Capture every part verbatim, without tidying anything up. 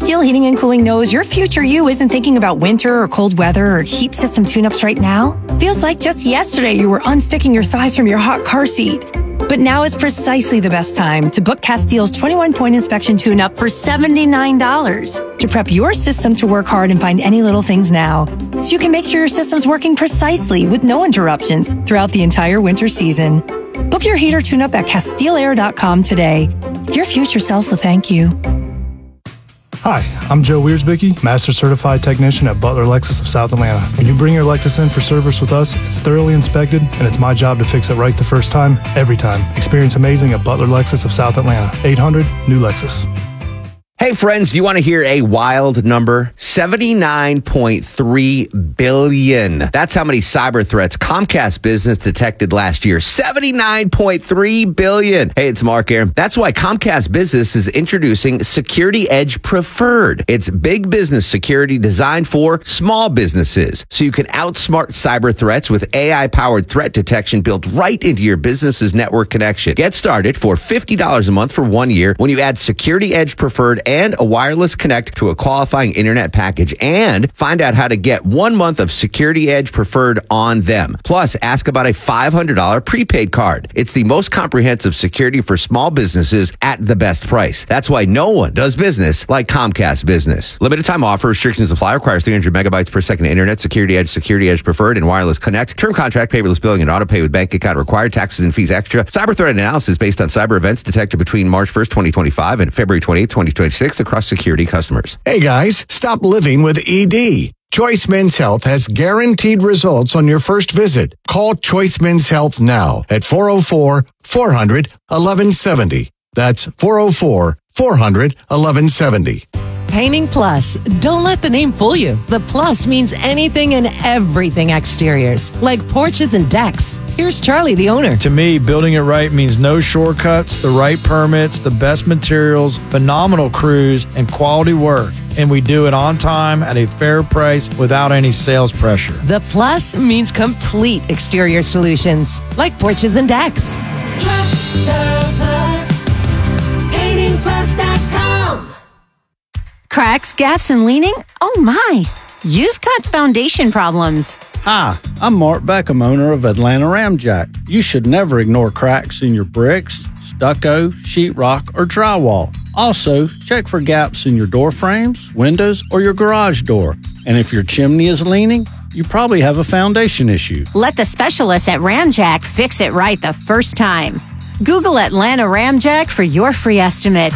Castile Heating and Cooling knows your future you isn't thinking about winter or cold weather or heat system tune-ups right now. Feels like just yesterday you were unsticking your thighs from your hot car seat. But now is precisely the best time to book Castile's twenty-one point inspection tune-up for seventy-nine dollars to prep your system to work hard and find any little things now, so you can make sure your system's working precisely with no interruptions throughout the entire winter season. Book your heater tune-up at Castile Air dot com today. Your future self will thank you. Hi, I'm Joe Wiersbicky, Master Certified Technician at Butler Lexus of South Atlanta. When you bring your Lexus in for service with us, it's thoroughly inspected, and it's my job to fix it right the first time, every time. Experience amazing at Butler Lexus of South Atlanta. eight hundred, new Lexus. Hey, friends, do you want to hear a wild number? seventy-nine point three billion. That's how many cyber threats Comcast Business detected last year. seventy-nine point three billion. Hey, it's Mark here. That's why Comcast Business is introducing Security Edge Preferred. It's big business security designed for small businesses, so you can outsmart cyber threats with A I-powered threat detection built right into your business's network connection. Get started for fifty dollars a month for one year when you add Security Edge Preferred and a wireless connect to a qualifying internet package, and find out how to get one month of Security Edge Preferred on them. Plus, ask about a five hundred dollars prepaid card. It's the most comprehensive security for small businesses at the best price. That's why no one does business like Comcast Business. Limited time offer. Restrictions apply. Requires three hundred megabytes per second internet. Security Edge, Security Edge Preferred, and wireless connect. Term contract, paperless billing, and auto pay with bank account required. Taxes and fees extra. Cyber threat analysis based on cyber events detected between March first, twenty twenty-five and February twenty-eighth, twenty twenty-six across security customers. Hey guys, stop living with E D. Choice Men's Health has guaranteed results on your first visit. Call Choice Men's Health now at four oh four, four hundred, eleven seventy. That's four oh four, four hundred, eleven seventy. Painting Plus. Don't let the name fool you. The Plus means anything and everything exteriors, like porches and decks. Here's Charlie, the owner. To me, building it right means no shortcuts, the right permits, the best materials, phenomenal crews, and quality work. And we do it on time at a fair price without any sales pressure. The Plus means complete exterior solutions, like porches and decks. Trust the Plus. painting plus dot com. Cracks, gaps, and leaning? Oh my, you've got foundation problems. Hi, I'm Mark Beckham, owner of Atlanta Ramjack. You should never ignore cracks in your bricks, stucco, sheetrock, or drywall. Also, check for gaps in your door frames, windows, or your garage door. And if your chimney is leaning, you probably have a foundation issue. Let the specialists at Ramjack fix it right the first time. Google Atlanta Ramjack for your free estimate.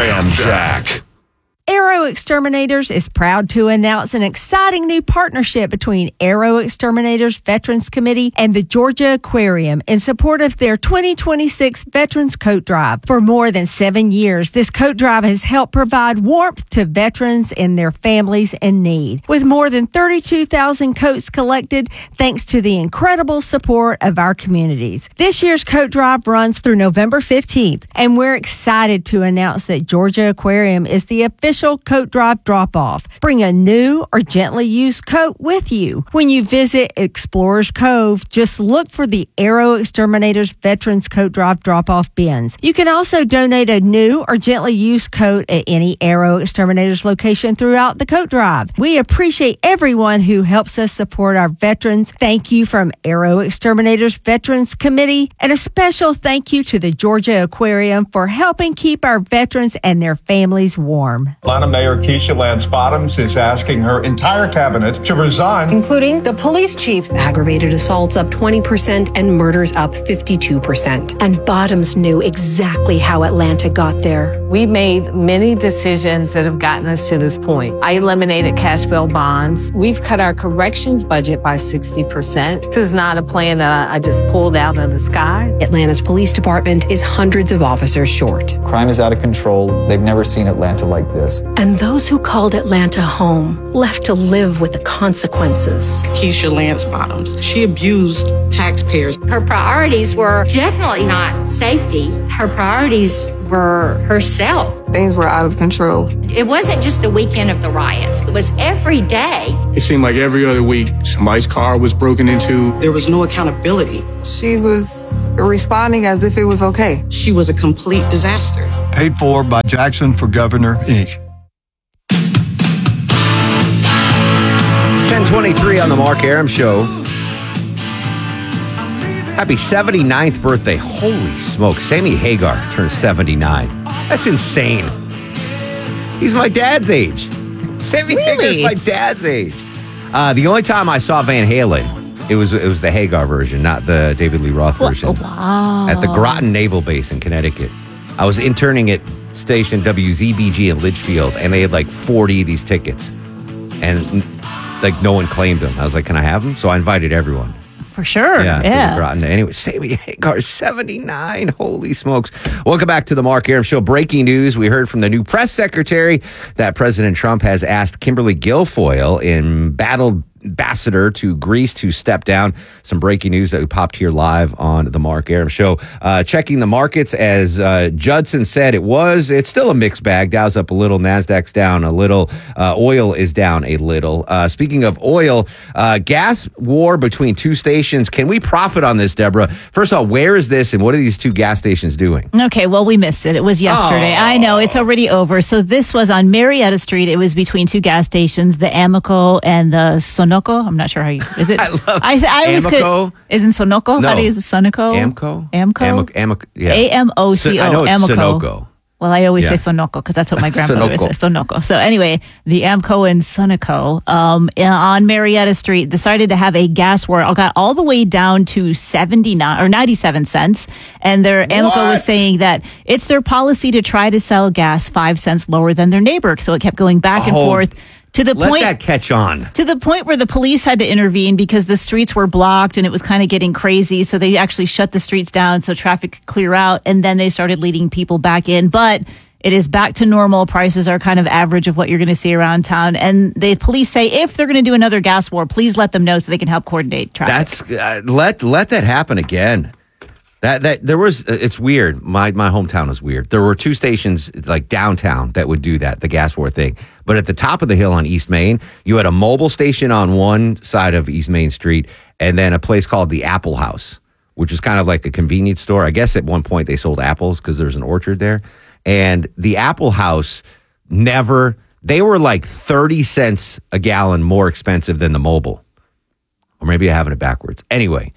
Ramjack. Aero Exterminators is proud to announce an exciting new partnership between Aero Exterminators Veterans Committee and the Georgia Aquarium in support of their twenty twenty-six Veterans Coat Drive. For more than seven years, this coat drive has helped provide warmth to veterans and their families in need. With more than thirty-two thousand coats collected, thanks to the incredible support of our communities. This year's coat drive runs through November fifteenth, and we're excited to announce that Georgia Aquarium is the official coat drive drop-off. Bring a new or gently used coat with you. When you visit Explorers Cove, just look for the Aero Exterminators Veterans Coat Drive drop-off bins. You can also donate a new or gently used coat at any Aero Exterminators location throughout the coat drive. We appreciate everyone who helps us support our veterans. Thank you from Aero Exterminators Veterans Committee, and a special thank you to the Georgia Aquarium for helping keep our veterans and their families warm. Atlanta Mayor Keisha Lance Bottoms is asking her entire cabinet to resign, including the police chief. Aggravated assaults up twenty percent and murders up fifty-two percent. And Bottoms knew exactly how Atlanta got there. We made many decisions that have gotten us to this point. I eliminated cash bail bonds. We've cut our corrections budget by sixty percent. This is not a plan that I just pulled out of the sky. Atlanta's police department is hundreds of officers short. Crime is out of control. They've never seen Atlanta like this. And those who called Atlanta home left to live with the consequences. Keisha Lance Bottoms, she abused taxpayers. Her priorities were definitely not safety. Her priorities were herself. Things were out of control. It wasn't just the weekend of the riots. It was every day. It seemed like every other week, somebody's car was broken into. There was no accountability. She was responding as if it was okay. She was a complete disaster. Paid for by Jackson for Governor, Incorporated. twenty-three on the Mark Arum Show. Happy seventy-ninth birthday. Holy smoke. Sammy Hagar turned seventy-nine. That's insane. He's my dad's age. Sammy Really? Hagar's my dad's age. Uh, the only time I saw Van Halen, it was it was the Hagar version, not the David Lee Roth version. Wow. At the Groton Naval Base in Connecticut. I was interning at station W Z B G in Litchfield, and they had like forty of these tickets. And like no one claimed them. I was like, can I have them? So I invited everyone. For sure. Yeah. Yeah. To the Groton. Anyway, Sammy Hagar, seventy-nine. Holy smokes. Welcome back to the Mark Arum Show. Breaking news. We heard from the new press secretary that President Trump has asked Kimberly Guilfoyle, embattled ambassador to Greece, to step down. Some breaking news that we popped here live on the Mark Arum Show. Uh, checking the markets, as uh, Judson said, it was, it's still a mixed bag. Dow's up a little, NASDAQ's down a little, uh, oil is down a little. Uh, speaking of oil, uh, gas war between two stations. Can we profit on this, Deborah? First of all, where is this and what are these two gas stations doing? Okay, well, we missed it. It was yesterday. Oh. I know, it's already over. So this was on Marietta Street. It was between two gas stations, the Amoco and the Sonoco. I'm not sure how you, is it? I love I, I always could, Amoco. isn't Sonoco? No. How do you use it? Sonoco? Amco? Amco? Amoco, Amoco, yeah. A M O C O. I know it's Amoco. Sunoco. Well, I always Yeah. say Sonoco because that's what my grandmother would say, Sunoco. Sonoco. So anyway, the Amco and Sonoco um, on Marietta Street decided to have a gas war. It got all the way down to seventy-nine or ninety-seven cents. And their Amoco was saying that it's their policy to try to sell gas five cents lower than their neighbor. So it kept going back and Oh, forth to the Let point that catch on. to the point where the police had to intervene because the streets were blocked and it was kind of getting crazy. So they actually shut the streets down so traffic could clear out. And then they started leading people back in. But it is back to normal. Prices are kind of average of what you're going to see around town. And the police say if they're going to do another gas war, please let them know so they can help coordinate traffic. That's uh, let let that happen again. That that there was uh, it's weird. My my hometown is weird. There were two stations like downtown that would do that, the gas war thing. But at the top of the hill on East Main, you had a mobile station on one side of East Main Street, and then a place called the Apple House, which is kind of like a convenience store. I guess at one point they sold apples because there's an orchard there. And the Apple House never, they were like thirty cents a gallon more expensive than the mobile. Or maybe I have it backwards. Anyway.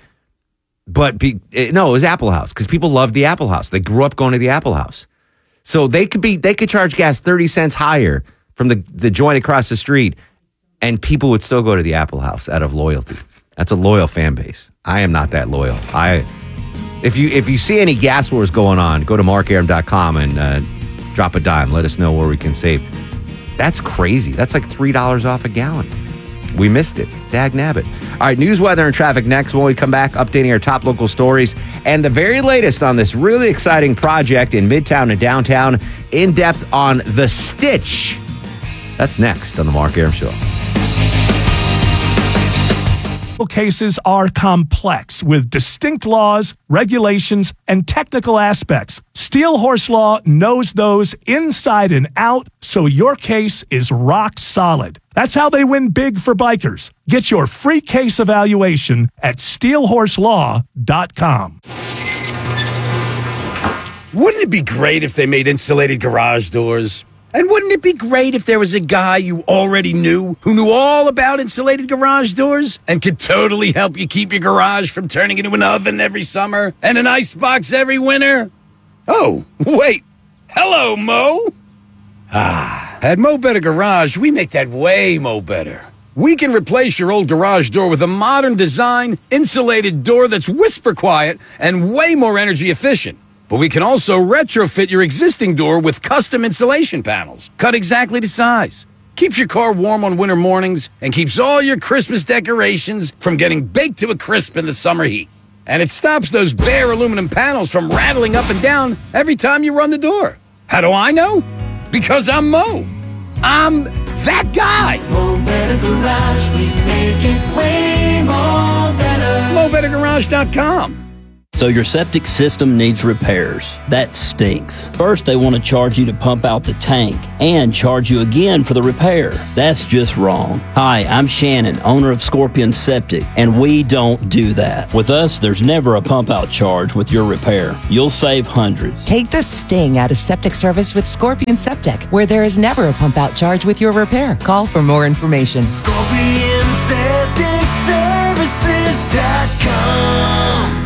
But be, it, no, it was Apple House because people loved the Apple House. They grew up going to the Apple House, so they could be they could charge gas thirty cents higher from the the joint across the street, and people would still go to the Apple House out of loyalty. That's a loyal fan base. I am not that loyal. I if you if you see any gas wars going on, go to mark arum dot com and uh, drop a dime. Let us know where we can save. That's crazy. That's like three dollars off a gallon. We missed it. Dag nabbit. All right, news, weather, and traffic next. When we come back, updating our top local stories and the very latest on this really exciting project in Midtown and downtown. In depth on The Stitch. That's next on the Mark Arum Show. Cases are complex with distinct laws, regulations, and technical aspects. Steel Horse Law knows those inside and out, so your case is rock solid. That's how they win big for bikers. Get your free case evaluation at steel horse law dot com. Wouldn't it be great if they made insulated garage doors? And wouldn't it be great if there was a guy you already knew who knew all about insulated garage doors and could totally help you keep your garage from turning into an oven every summer and an icebox every winter? Oh, wait. Hello, Mo. Ah, at Mo Better Garage, we make that way mo better. We can replace your old garage door with a modern design, insulated door that's whisper quiet and way more energy efficient. But we can also retrofit your existing door with custom insulation panels, cut exactly to size. Keeps your car warm on winter mornings and keeps all your Christmas decorations from getting baked to a crisp in the summer heat. And it stops those bare aluminum panels from rattling up and down every time you run the door. How do I know? Because I'm Mo. I'm that guy. Mo Better Garage, we make it way more better. mo better garage dot com. So your septic system needs repairs. That stinks. First, they want to charge you to pump out the tank and charge you again for the repair. That's just wrong. Hi, I'm Shannon, owner of Scorpion Septic, and we don't do that. With us, there's never a pump out charge with your repair. You'll save hundreds. Take the sting out of septic service with Scorpion Septic, where there is never a pump out charge with your repair. Call for more information. Scorpion Septic Services dot com.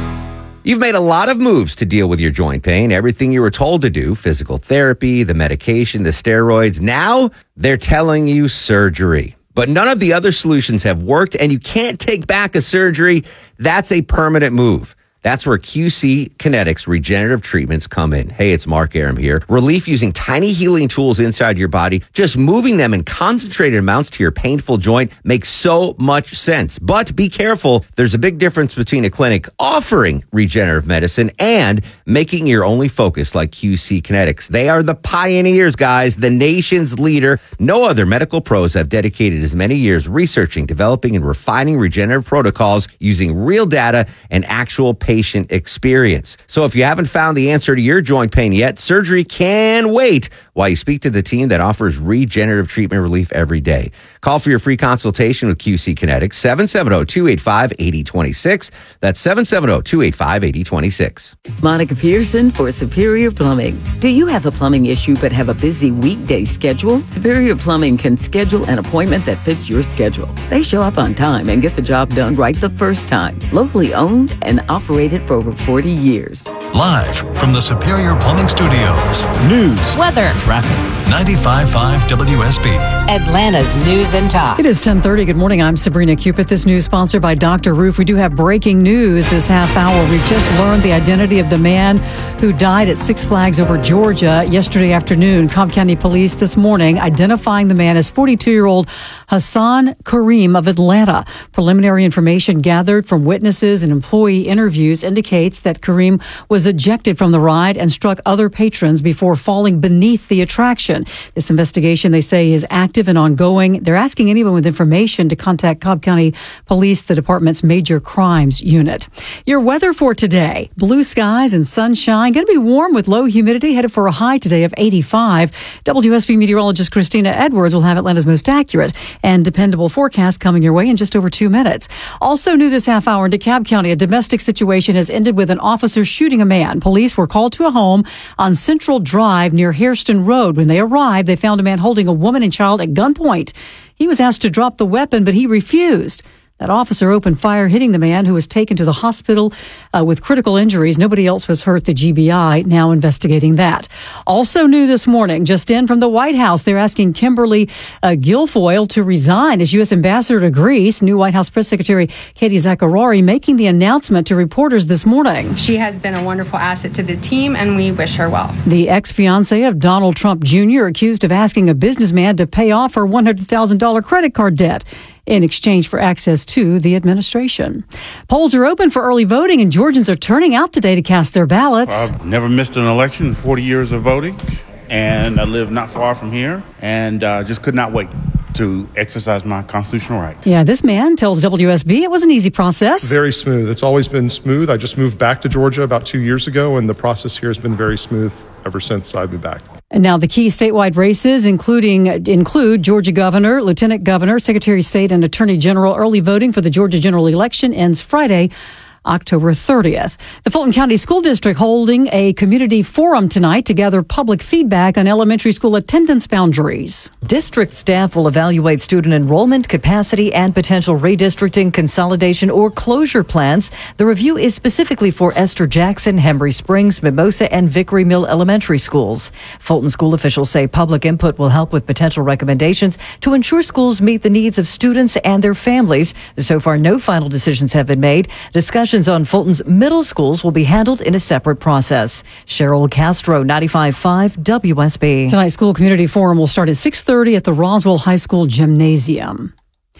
You've made a lot of moves to deal with your joint pain. Everything you were told to do, physical therapy, the medication, the steroids. Now they're telling you surgery. But none of the other solutions have worked, and you can't take back a surgery. That's a permanent move. That's where Q C Kinetics regenerative treatments come in. Hey, it's Mark Aram here. Relief using tiny healing tools inside your body. Just moving them in concentrated amounts to your painful joint makes so much sense. But be careful. There's a big difference between a clinic offering regenerative medicine and making your only focus like Q C Kinetics. They are the pioneers, guys, the nation's leader. No other medical pros have dedicated as many years researching, developing, and refining regenerative protocols using real data and actual patient experience. So if you haven't found the answer to your joint pain yet, surgery can wait while you speak to the team that offers regenerative treatment relief every day. Call for your free consultation with Q C Kinetics, seven seven zero, two eight five, eight zero two six. That's seven seven zero, two eight five, eight zero two six. Monica Pearson for Superior Plumbing. Do you have a plumbing issue but have a busy weekday schedule? Superior Plumbing can schedule an appointment that fits your schedule. They show up on time and get the job done right the first time. Locally owned and operated for over forty years. Live from the Superior Plumbing Studios. News, weather, traffic. ninety-five point five W S B. Atlanta's News and Talk. It is ten thirty. Good morning. I'm Sabrina Cupid. This news sponsored by Doctor Roof. We do have breaking news this half hour. We've just learned the identity of the man who died at Six Flags over Georgia yesterday afternoon. Cobb County Police this morning identifying the man as forty-two-year-old Hassan Kareem of Atlanta. Preliminary information gathered from witnesses and employee interviews indicates that Kareem was ejected from the ride and struck other patrons before falling beneath the attraction. This investigation, they say, is active and ongoing. They're asking anyone with information to contact Cobb County Police, the department's major crimes unit. Your weather for today: blue skies and sunshine. Going to be warm with low humidity, headed for a high today of eighty-five. W S B meteorologist Christina Edwards will have Atlanta's most accurate and dependable forecast coming your way in just over two minutes. Also new this half hour in DeKalb County, a domestic situation has ended with an officer shooting a man. Police were called to a home on Central Drive near Hairston Road. When they arrived, they found a man holding a woman and child at gunpoint. He was asked to drop the weapon, but he refused. That officer opened fire, hitting the man, who was taken to the hospital uh, with critical injuries. Nobody else was hurt. The G B I now investigating that. Also new this morning, just in from the White House, they're asking Kimberly uh, Guilfoyle to resign as U S ambassador to Greece. New White House Press Secretary Katie Zacharari making the announcement to reporters this morning. She has been a wonderful asset to the team, and we wish her well. The ex-fiancé of Donald Trump Junior accused of asking a businessman to pay off her one hundred thousand dollars credit card debt in exchange for access to the administration. Polls are open for early voting, and Georgians are turning out today to cast their ballots. I've never missed an election in forty years of voting, and I live not far from here, and uh, just could not wait to exercise my constitutional right. Yeah, this man tells W S B it was an easy process. Very smooth. It's always been smooth. I just moved back to Georgia about two years ago, and the process here has been very smooth ever since I moved back. And now the key statewide races, including include Georgia governor, lieutenant governor, secretary of state, and attorney general. Early voting for the Georgia general election ends Friday, October thirtieth. The Fulton County School District holding a community forum tonight to gather public feedback on elementary school attendance boundaries. District staff will evaluate student enrollment, capacity, and potential redistricting, consolidation, or closure plans. The review is specifically for Esther Jackson, Henry Springs, Mimosa, and Vickery Mill elementary schools. Fulton school officials say public input will help with potential recommendations to ensure schools meet the needs of students and their families. So far, no final decisions have been made. Discussions on Fulton's middle schools will be handled in a separate process. Cheryl Castro, ninety-five point five W S B. Tonight's school community forum will start at six thirty at the Roswell High School Gymnasium.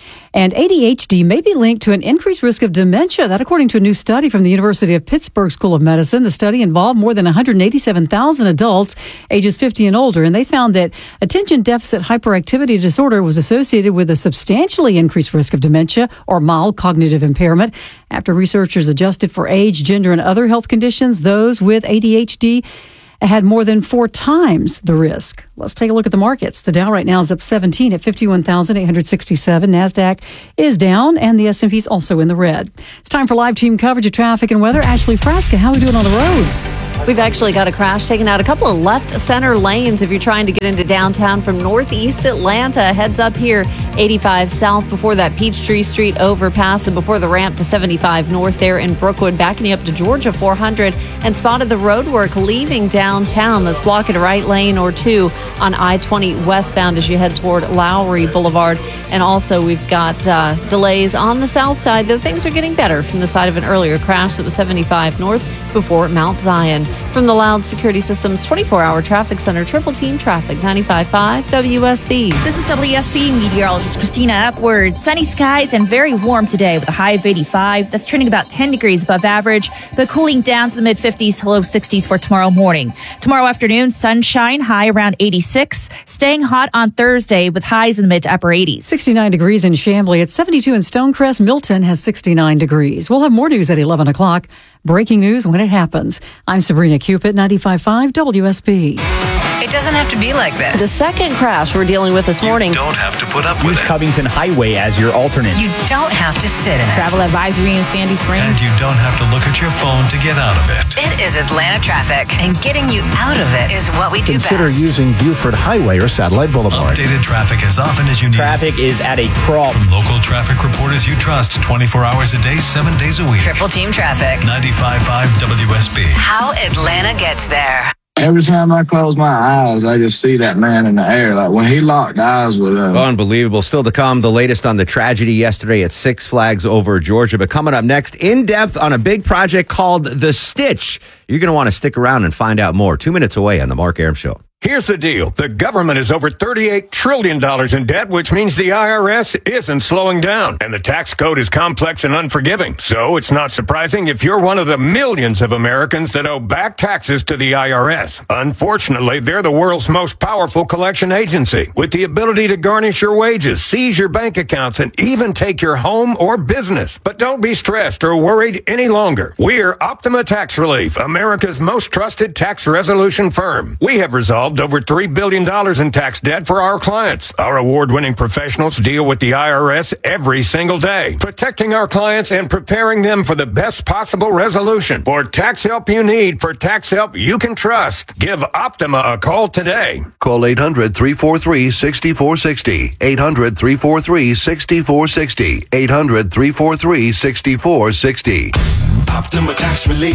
And A D H D may be linked to an increased risk of dementia. That according to a new study from the University of Pittsburgh School of Medicine. The study involved more than one hundred eighty-seven thousand adults ages fifty and older, and they found that attention deficit hyperactivity disorder was associated with a substantially increased risk of dementia or mild cognitive impairment. After researchers adjusted for age, gender, and other health conditions, those with A D H D had more than four times the risk. Let's take a look at the markets. The Dow right now is up seventeen at fifty-one thousand eight hundred sixty-seven. NASDAQ is down, and the S and P is also in the red. It's time for live team coverage of traffic and weather. Ashley Frasca, how are we doing on the roads? We've actually got a crash taking out a couple of left center lanes if you're trying to get into downtown from northeast Atlanta. Heads up here, eighty-five south before that Peachtree Street overpass and before the ramp to seventy-five north there in Brookwood, backing you up to Georgia four hundred, and spotted the road work leaving downtown. That's blocking a right lane or two on I twenty westbound as you head toward Lowry Boulevard. And also we've got uh, delays on the south side, though things are getting better from the side of an earlier crash that was seventy-five north before Mount Zion. From the Loud Security Systems twenty-four hour Traffic Center, Triple Team Traffic, ninety-five point five W S B. This is W S B meteorologist Christina Upward. Sunny skies and very warm today with a high of eighty-five. That's trending about ten degrees above average, but cooling down to the mid fifties to low sixties for tomorrow morning. Tomorrow afternoon, sunshine, high around eighty-six. Staying hot on Thursday with highs in the mid to upper eighties. sixty-nine degrees in Chamblee. It's seventy-two in Stonecrest. Milton has sixty-nine degrees. We'll have more news at eleven o'clock. Breaking news when it happens. I'm Sabrina Cupid, ninety-five point five W S B. It doesn't have to be like this. The second crash we're dealing with this morning. You don't have to put up with Use it. Covington Highway as your alternate. You don't have to sit in it. Travel advisory in Sandy Springs. And you don't have to look at your phone to get out of it. It is Atlanta traffic, and getting you out of it is what we do Consider best. using Buford Highway or Satellite Boulevard. Updated traffic as often as you need. Traffic is at a crawl. From local traffic reporters you trust twenty-four hours a day, seven days a week. Triple Team Traffic. ninety-five point five W S B. How Atlanta gets there. Every time I close my eyes, I just see that man in the air. Like when he locked eyes with us. Unbelievable. Still to come, the latest on the tragedy yesterday at Six Flags over Georgia. But coming up next, in depth on a big project called The Stitch. You're going to want to stick around and find out more. Two minutes away on The Mark Arum Show. Here's the deal. The government is over thirty-eight trillion dollars in debt, which means the I R S isn't slowing down. And the tax code is complex and unforgiving. So it's not surprising if you're one of the millions of Americans that owe back taxes to the I R S. Unfortunately, they're the world's most powerful collection agency, with the ability to garnish your wages, seize your bank accounts, and even take your home or business. But don't be stressed or worried any longer. We're Optima Tax Relief, America's most trusted tax resolution firm. We have resolved over three billion dollars in tax debt for our clients. Our award-winning professionals deal with the I R S every single day, protecting our clients and preparing them for the best possible resolution. For tax help you need, for tax help you can trust, give Optima a call today. Call eight hundred, three four three, six four six zero. eight hundred, three four three, six four six zero. eight hundred, three four three, six four six zero. Optima Tax Relief.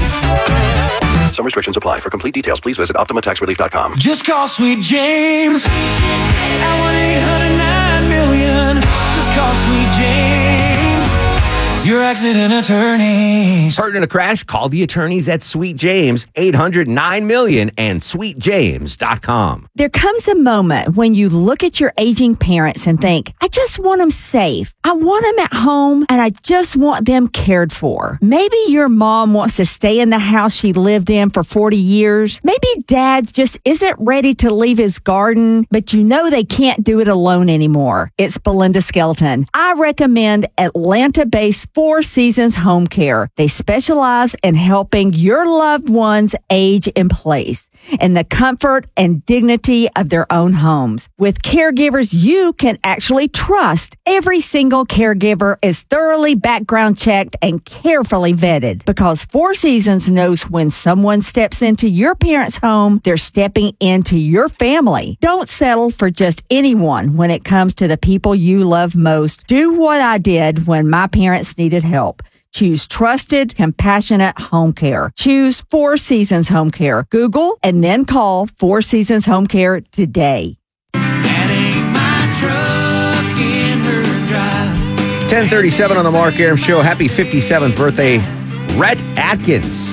Some restrictions apply. For complete details, please visit optima tax relief dot com. Just call Sweet James at one eight hundred nine million. Just call Sweet James, your accident attorneys. Hurt in a crash? Call the attorneys at Sweet James, eight hundred nine million and sweet james dot com. There comes a moment when you look at your aging parents and think, I just want them safe. I want them at home and I just want them cared for. Maybe your mom wants to stay in the house she lived in for forty years. Maybe dad just isn't ready to leave his garden, but you know they can't do it alone anymore. It's Belinda Skelton. I recommend Atlanta-based Four Seasons Home Care. They specialize in helping your loved ones age in place in the comfort and dignity of their own homes. With caregivers you can actually trust, every single caregiver is thoroughly background checked and carefully vetted, because Four Seasons knows when someone steps into your parents' home, they're stepping into your family. Don't settle for just anyone when it comes to the people you love most. Do what I did when my parents needed help. Choose trusted, compassionate home care. Choose Four Seasons Home Care. Google and then call Four Seasons Home Care today. ten thirty-seven on the Mark Arum Show. Happy fifty-seventh birthday, Rhett Atkins.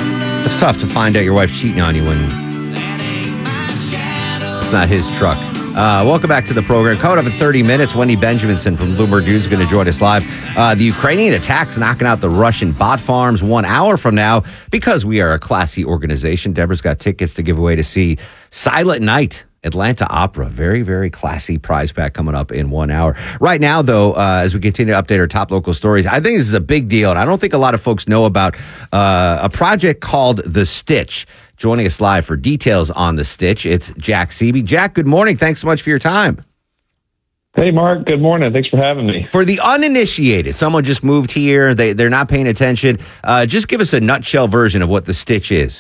It's tough to find out your wife's cheating on you when it's not his truck. Uh, welcome back to the program. Coming up in thirty minutes, Wendy Benjaminson from Bloomberg News is going to join us live. Uh, the Ukrainian attacks knocking out the Russian bot farms one hour from now because we are a classy organization. Deborah's got tickets to give away to see Silent Night, Atlanta Opera. Very, very classy prize pack coming up in one hour. Right now, though, uh, as we continue to update our top local stories, I think this is a big deal, and I don't think a lot of folks know about uh, a project called The Stitch. Joining us live for details on The Stitch, it's Jack Seavey. Jack, good morning. Thanks so much for your time. Hey, Mark. Good morning. Thanks for having me. For the uninitiated, someone just moved here, they, they're not paying attention. Uh, just give us a nutshell version of what The Stitch is.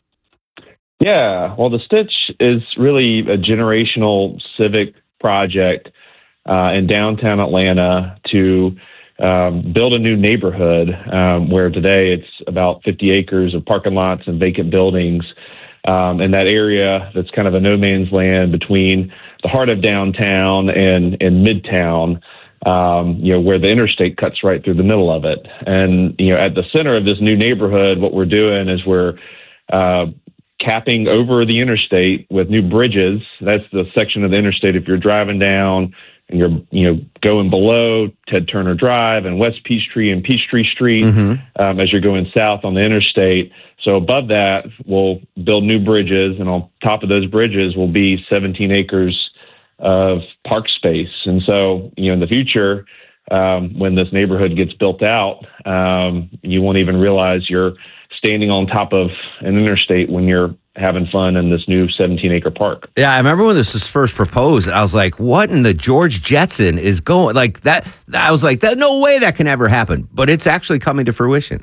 Yeah, well, The Stitch is really a generational civic project uh, in downtown Atlanta to um, build a new neighborhood um, where today it's about fifty acres of parking lots and vacant buildings um, in that area that's kind of a no man's land between the heart of downtown and, and Midtown, um, you know, where the interstate cuts right through the middle of it. And, you know, at the center of this new neighborhood, what we're doing is we're uh, capping over the interstate with new bridges. That's the section of the interstate if you're driving down and you're, you know, going below Ted Turner Drive and West Peachtree and Peachtree Street mm-hmm. um, as you're going south on the interstate. So above that, we'll build new bridges, and on top of those bridges will be seventeen acres of park space. And so, you know, in the future, um, when this neighborhood gets built out, um, you won't even realize you're standing on top of an interstate when you're having fun in this new seventeen acre park. Yeah, I remember when this was first proposed, I was like, what in the George Jetson is going, like that, I was like, that, no way that can ever happen, but it's actually coming to fruition.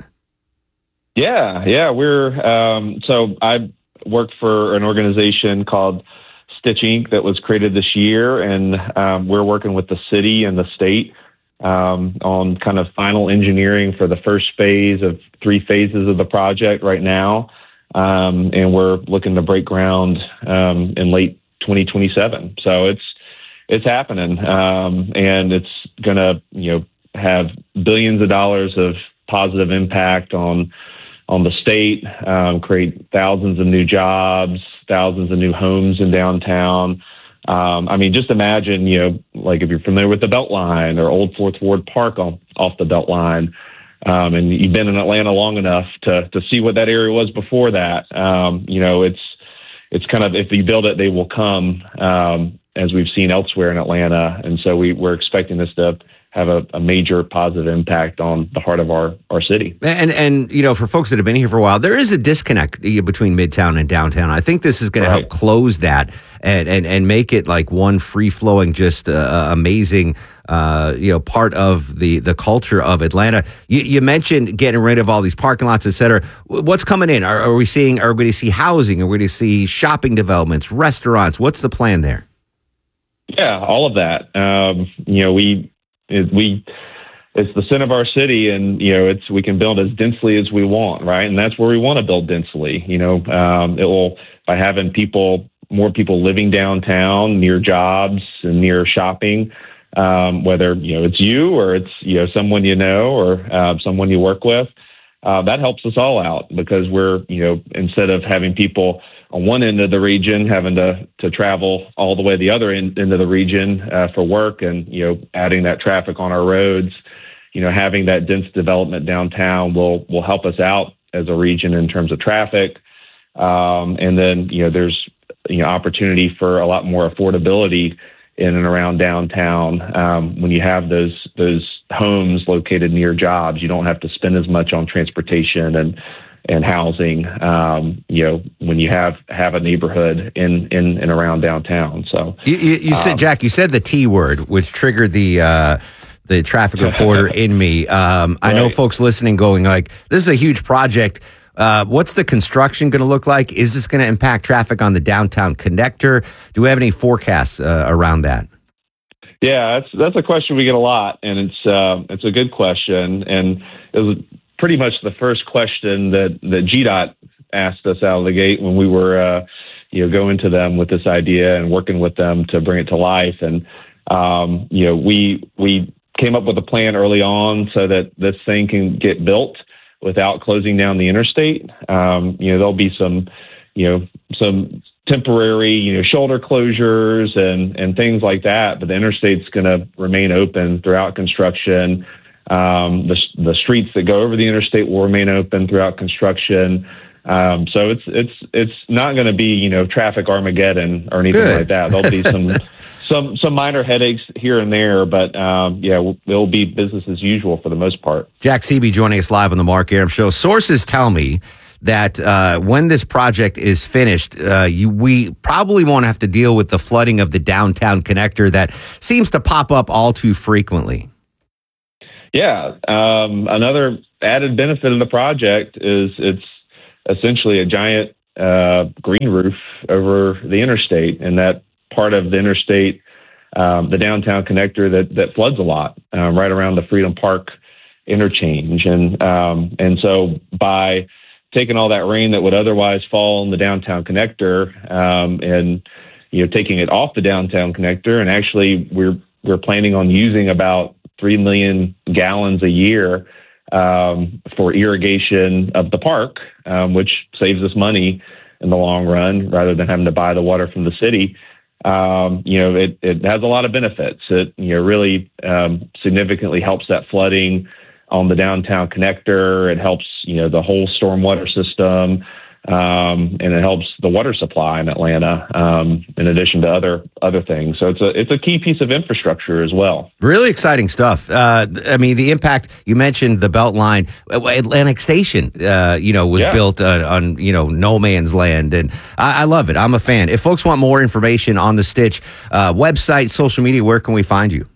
Yeah, yeah, we're, um, so I worked for an organization called Stitch Incorporated that was created this year, and um, we're working with the city and the state um, on kind of final engineering for the first phase of three phases of the project right now. Um, and we're looking to break ground um, in late twenty twenty-seven. So it's it's happening, um, and it's going to you know have billions of dollars of positive impact on on the state, um, create thousands of new jobs, thousands of new homes in downtown. Um, I mean, just imagine, you know, like if you're familiar with the Beltline or Old Fourth Ward Park off, off the Beltline. Um, and you've been in Atlanta long enough to to see what that area was before that. Um, you know, it's it's kind of, if you build it, they will come, um, as we've seen elsewhere in Atlanta. And so we, we're expecting this to have a, a major positive impact on the heart of our, our city. And, and, you know, for folks that have been here for a while, there is a disconnect between Midtown and downtown. I think this is going Right. to help close that and, and, and make it like one free flowing, just uh, amazing, uh, you know, part of the, the culture of Atlanta. You, you mentioned getting rid of all these parking lots, et cetera. What's coming in? Are, are we seeing, are we going to see housing? Are we going to see shopping developments, restaurants? What's the plan there? Yeah, all of that. Um, you know, we, it, we, it's the center of our city, and, you know, it's, we can build as densely as we want, right? And that's where we want to build densely. You know, um, it will, by having people, more people living downtown near jobs and near shopping, um, whether, you know, it's you or it's, you know, someone you know or uh, someone you work with, uh, that helps us all out, because we're, you know, instead of having people on one end of the region having to, to travel all the way the other end, end of the region uh, for work, and, you know, adding that traffic on our roads, you know, having that dense development downtown will, will help us out as a region in terms of traffic. Um, and then, you know, there's, you know, opportunity for a lot more affordability in and around downtown. Um, when you have those, those homes located near jobs, you don't have to spend as much on transportation and, and housing, um, you know, when you have, have a neighborhood in, in and around downtown. So you, you, you said, um, Jack, you said the T word, which triggered the, uh, the traffic reporter in me. Um, I know Right. folks listening going like, this is a huge project. Uh, what's the construction going to look like? Is this going to impact traffic on the downtown connector? Do we have any forecasts uh, around that? Yeah, that's that's a question we get a lot, and it's uh, it's a good question, and it was pretty much the first question that that G DOT asked us out of the gate when we were uh, you know going to them with this idea and working with them to bring it to life. And um, you know we we came up with a plan early on so that this thing can get built without closing down the interstate. Um, you know there'll be some you know some temporary, you know, shoulder closures and, and things like that. But the interstate's going to remain open throughout construction. Um, the, the streets that go over the interstate will remain open throughout construction. Um, so it's it's it's not going to be, you know, traffic Armageddon or anything Good. like that. There'll be some some some minor headaches here and there, but um, yeah, we'll, it'll be business as usual for the most part. Jack Seeby joining us live on the Mark Aram Show. Sources tell me that uh, when this project is finished, uh, you, we probably won't have to deal with the flooding of the downtown connector that seems to pop up all too frequently. Yeah, um, another added benefit of the project is it's essentially a giant uh, green roof over the interstate, and that part of the interstate, um, the downtown connector that, that floods a lot, um, right around the Freedom Park interchange. And, um, and so by taking all that rain that would otherwise fall on the downtown connector, um, and, you know, taking it off the downtown connector, and actually we're, we're planning on using about three million gallons a year um, for irrigation of the park, um, which saves us money in the long run rather than having to buy the water from the city. Um, you know, it, it has a lot of benefits. It, you know, really um, significantly helps that flooding on the downtown connector. It helps, you know, the whole stormwater system. Um, and it helps the water supply in Atlanta, um, in addition to other other things. So it's a it's a key piece of infrastructure as well. Really exciting stuff. Uh, I mean, the impact, you mentioned the Beltline. Atlantic Station, uh, you know, was Yeah. built uh, on, you know, no man's land. And I, I love it. I'm a fan. If folks want more information on the Stitch uh, website, social media, where can we find you?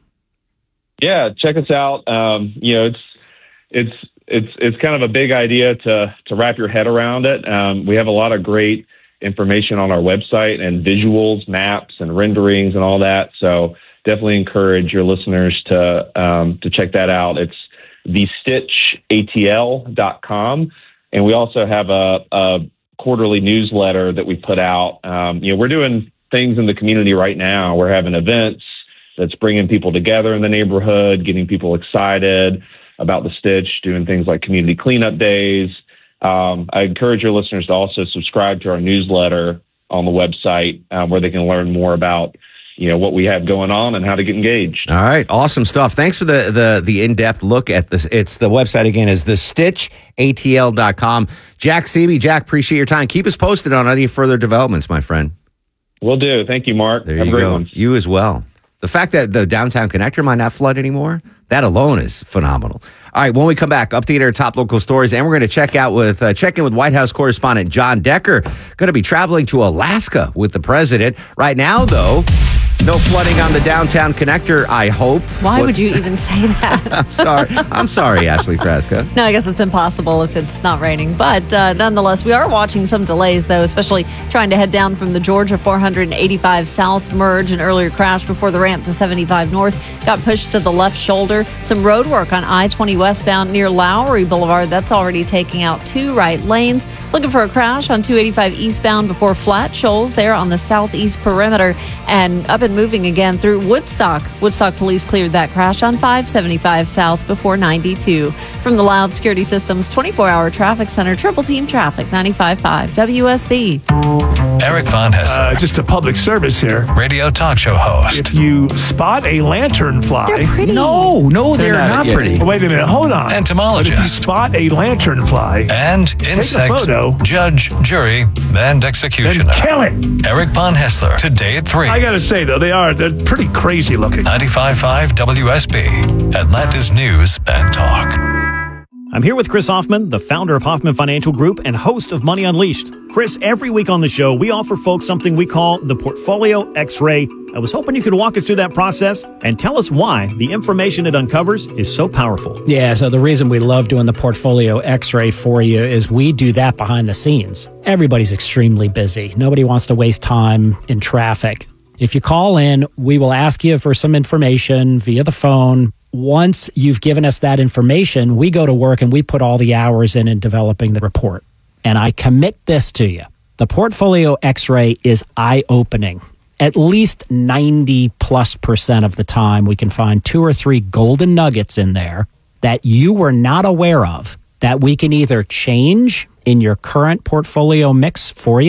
Yeah, check us out. Um, you know, it's it's it's it's kind of a big idea to to wrap your head around it. Um, we have a lot of great information on our website and visuals, maps, and renderings, and all that. So definitely encourage your listeners to um, to check that out. It's the stitch A T L dot com, and we also have a, a quarterly newsletter that we put out. Um, you know, we're doing things in the community right now. We're having events that's bringing people together in the neighborhood, getting people excited about the Stitch, doing things like community cleanup days. Um, I encourage your listeners to also subscribe to our newsletter on the website, um, where they can learn more about, you know, what we have going on and how to get engaged. All right, awesome stuff. Thanks for the the the in-depth look at this. It's the website again is the stitch A T L dot com. Jack Seeby, Jack, appreciate your time. Keep us posted on any further developments, my friend. Will do. Thank you, Mark. There Have you a great go. one. You as well. The fact that the downtown connector might not flood anymore, that alone is phenomenal. All right, when we come back, update our top local stories, and we're going to check out with uh, check in with White House correspondent John Decker. Going to be traveling to Alaska with the president. Right now, though, no flooding on the downtown connector, I hope. Why What- would you even say that? I'm sorry. I'm sorry, Ashley Kraska. No, I guess it's impossible if it's not raining. But uh, nonetheless, we are watching some delays, though, especially trying to head down from the Georgia four eighty-five South merge. An earlier crash before the ramp to seventy-five North got pushed to the left shoulder. Some road work on I twenty westbound near Lowry Boulevard. That's already taking out two right lanes. Looking for a crash on two eighty-five eastbound before Flat Shoals there on the southeast perimeter. And up and moving again through Woodstock. Woodstock police cleared that crash on five seventy-five South before ninety-two. From the Loud Security Systems twenty-four hour traffic center, Triple Team Traffic, ninety-five point five W S B. Eric Von Hessler. Uh, just a public service here. Radio talk show host. If you spot a lanternfly, They're pretty. No, no, they're, They're not, not- pretty. Oh, wait a minute, hold on. Entomologist. But if you spot a lanternfly, And a insect photo. judge, jury, and executioner. then kill it. Eric Von Hessler. Today at three. I gotta say though, they are they're pretty crazy looking. ninety-five point five W S B. Atlanta's News and Talk. I'm here with Chris Hoffman, the founder of Hoffman Financial Group and host of Money Unleashed. Chris, every week on the show, we offer folks something we call the Portfolio X-Ray. I was hoping you could walk us through that process and tell us why the information it uncovers is so powerful. Yeah, so the reason we love doing the Portfolio X-Ray for you is we do that behind the scenes. Everybody's extremely busy. Nobody wants to waste time in traffic. If you call in, we will ask you for some information via the phone. Once you've given us that information, we go to work and we put all the hours in in developing the report. And I commit this to you. The Portfolio X-Ray is eye-opening. At least ninety plus percent of the time, we can find two or three golden nuggets in there that you were not aware of that we can either change in your current portfolio mix for you,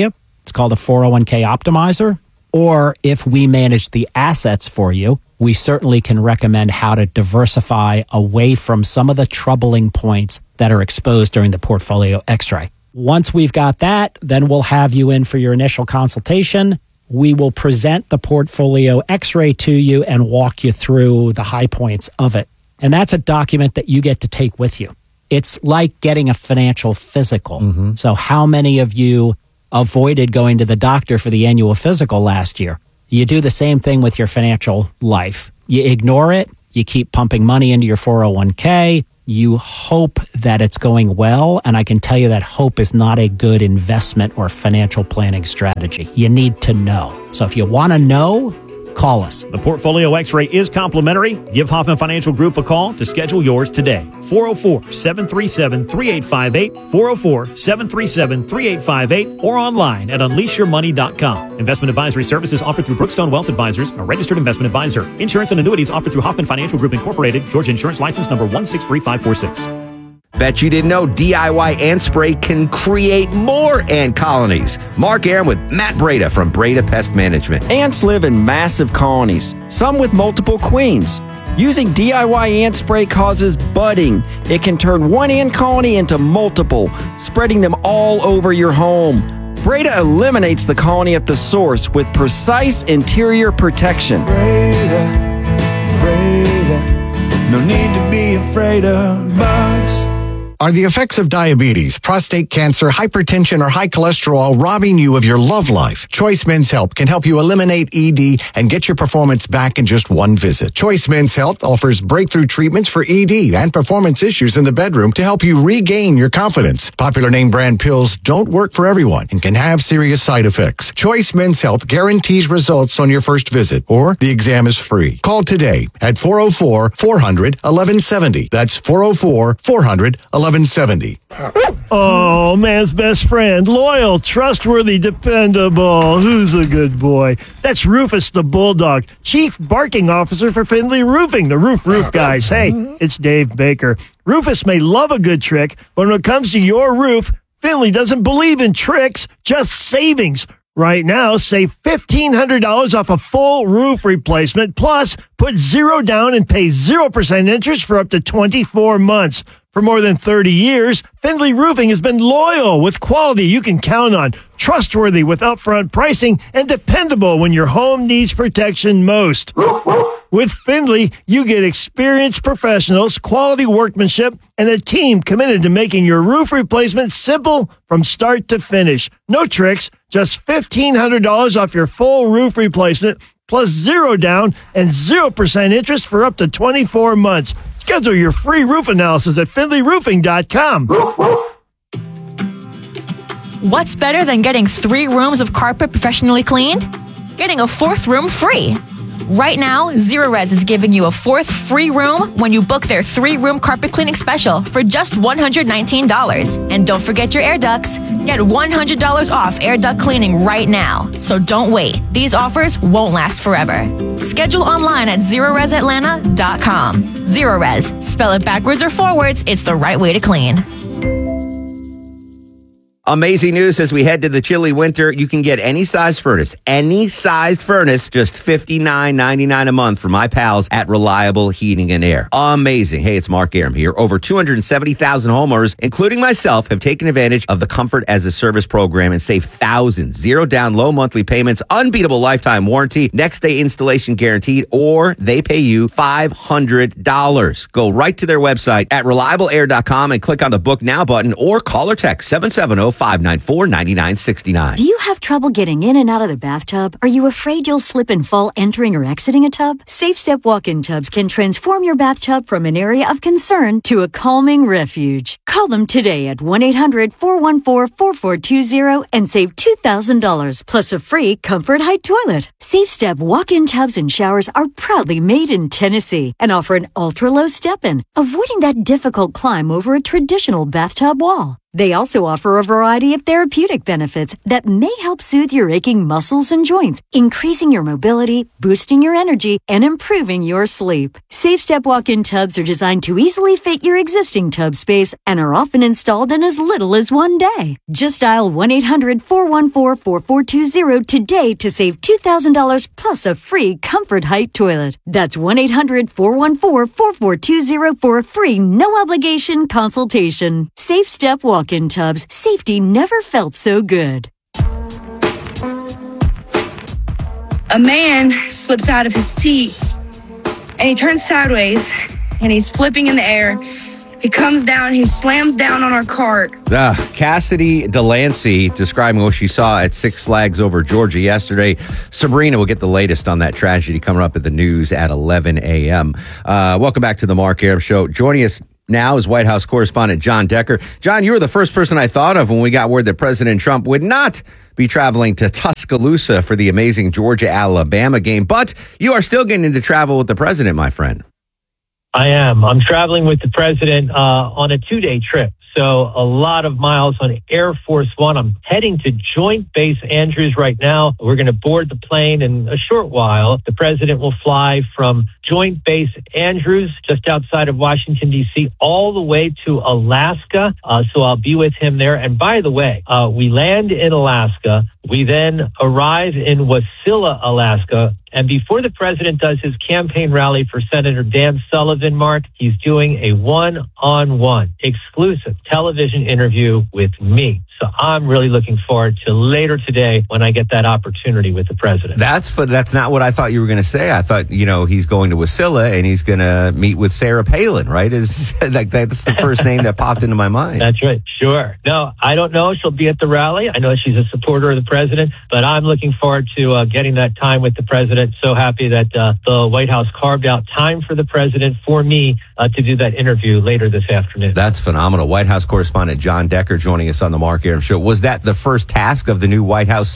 It's called a four oh one k optimizer. Or if we manage the assets for you, we certainly can recommend how to diversify away from some of the troubling points that are exposed during the portfolio x-ray. Once we've got that, then we'll have you in for your initial consultation. We will present the portfolio x-ray to you and walk you through the high points of it. And that's a document that you get to take with you. It's like getting a financial physical. Mm-hmm. So how many of you avoided going to the doctor for the annual physical last year? You do the same thing with your financial life. You ignore it. You keep pumping money into your four oh one k. You hope that it's going well. And I can tell you that hope is not a good investment or financial planning strategy. You need to know. So if you want to know, call us. The Portfolio X-ray is complimentary. Give Hoffman Financial Group a call to schedule yours today. four oh four, seven three seven, three eight five eight, four oh four, seven three seven, three eight five eight, or online at unleash your money dot com. Investment advisory services offered through Brookstone Wealth Advisors, a registered investment advisor. Insurance and annuities offered through Hoffman Financial Group Incorporated, Georgia Insurance License number one six three five four six. Bet you didn't know D I Y ant spray can create more ant colonies. Mark Aram with Matt Breda from Breda Pest Management. Ants live in massive colonies, some with multiple queens. Using D I Y ant spray causes budding. It can turn one ant colony into multiple, spreading them all over your home. Breda eliminates the colony at the source with precise interior protection. Breda, Breda, no need to be afraid of bugs. Are the effects of diabetes, prostate cancer, hypertension, or high cholesterol robbing you of your love life? Choice Men's Health can help you eliminate E D and get your performance back in just one visit. Choice Men's Health offers breakthrough treatments for E D and performance issues in the bedroom to help you regain your confidence. Popular name brand pills don't work for everyone and can have serious side effects. Choice Men's Health guarantees results on your first visit, or the exam is free. Call today at four oh four, four hundred, eleven seventy. That's four oh four, four hundred, eleven seventy. Oh, man's best friend. Loyal, trustworthy, dependable. Who's a good boy? That's Rufus the Bulldog, Chief Barking Officer for Findlay Roofing, the Roof Roof guys. Hey, it's Dave Baker. Rufus may love a good trick, but when it comes to your roof, Findlay doesn't believe in tricks, just savings. Right now, save fifteen hundred dollars off a full roof replacement, plus put zero down and pay zero percent interest for up to twenty-four months. For more than thirty years, Findlay Roofing has been loyal with quality you can count on, trustworthy with upfront pricing, and dependable when your home needs protection most. With Findlay, you get experienced professionals, quality workmanship, and a team committed to making your roof replacement simple from start to finish. No tricks, just fifteen hundred dollars off your full roof replacement, plus zero down and zero percent interest for up to twenty-four months. Schedule your free roof analysis at findlay roofing dot com. What's better than getting three rooms of carpet professionally cleaned? Getting a fourth room free. Right now, Zero Res is giving you a fourth free room when you book their three-room carpet cleaning special for just one hundred nineteen dollars. And don't forget your air ducts. Get one hundred dollars off air duct cleaning right now. So don't wait. These offers won't last forever. Schedule online at zero res atlanta dot com. Zero Res. Spell it backwards or forwards. It's the right way to clean. Amazing news as we head to the chilly winter. You can get any size furnace, any sized furnace, just fifty-nine ninety-nine a month from my pals at Reliable Heating and Air. Amazing. Hey, it's Mark Aram here. Over two hundred seventy thousand homeowners, including myself, have taken advantage of the Comfort as a Service program and saved thousands. Zero down, low monthly payments, unbeatable lifetime warranty, next day installation guaranteed, or they pay you five hundred dollars. Go right to their website at reliable air dot com and click on the Book Now button or call or text seven seven zero, five nine four, nine nine six nine. Do you have trouble getting in and out of the bathtub? Are you afraid you'll slip and fall entering or exiting a tub? Safe Step walk-in tubs can transform your bathtub from an area of concern to a calming refuge. Call them today at one eight hundred, four one four, four four two zero and save two thousand dollars plus a free Comfort Height toilet. Safe Step walk-in tubs and showers are proudly made in Tennessee and offer an ultra-low step-in, avoiding that difficult climb over a traditional bathtub wall. They also offer a variety of therapeutic benefits that may help soothe your aching muscles and joints, increasing your mobility, boosting your energy, and improving your sleep. SafeStep walk-in tubs are designed to easily fit your existing tub space and are often installed in as little as one day. Just dial one eight hundred four one four four four two zero today to save two thousand dollars plus a free Comfort Height toilet. That's one eight hundred four one four four four two zero for a free, no-obligation consultation. SafeStep walk-in tubs. Safety never felt so good. A man slips out of his seat and he turns sideways and he's flipping in the air. He comes down, he slams down on our cart. Uh, Cassidy Delancey describing what she saw at Six Flags over Georgia yesterday. Sabrina will get the latest on that tragedy coming up at the news at eleven a.m. Uh, welcome back to the Mark Arum Show. Joining us now is White House correspondent John Decker. John, you were the first person I thought of when we got word that President Trump would not be traveling to Tuscaloosa for the amazing Georgia-Alabama game, but you are still getting to travel with the president, my friend. I am. I'm traveling with the president uh, on a two-day trip. So a lot of miles on Air Force One. I'm heading to Joint Base Andrews right now. We're going to board the plane in a short while. The president will fly from Joint Base Andrews, just outside of Washington, D C, all the way to Alaska. Uh, so I'll be with him there. And by the way, uh, we land in Alaska. We then arrive in Wasilla, Alaska. And before the president does his campaign rally for Senator Dan Sullivan, Mark, he's doing a one-on-one exclusive television interview with me. So I'm really looking forward to later today when I get that opportunity with the president. That's for, that's not what I thought you were going to say. I thought, you know, he's going to Wasilla and he's going to meet with Sarah Palin, right? Is like that's the first name that popped into my mind. That's right. Sure. No, I don't know. She'll be at the rally. I know she's a supporter of the president, but I'm looking forward to uh, getting that time with the president. So happy that uh, the White House carved out time for the president, for me, uh, to do that interview later this afternoon. That's phenomenal. White House correspondent John Decker joining us on the Mark Arum Show. Was that the first task of the new White House